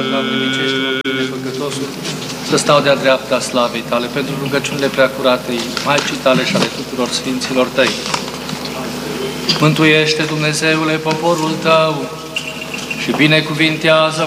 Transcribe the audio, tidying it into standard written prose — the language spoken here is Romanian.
Doamne, micește-mă pe mine păcătosul, să stau de-a dreapta slavei Tale, pentru rugăciunile preacuratei Maicii Tale și ale tuturor Sfinților Tăi. Mântuiește, Dumnezeule, poporul Tău și binecuvintează